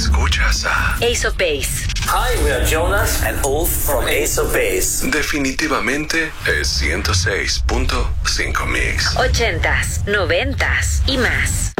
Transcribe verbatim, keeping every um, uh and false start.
Escuchas a Ace of Base. Hi, we are Jonas and Ulf from Ace of Base. Definitivamente es ciento seis punto cinco Mix. Ochentas, noventas y más.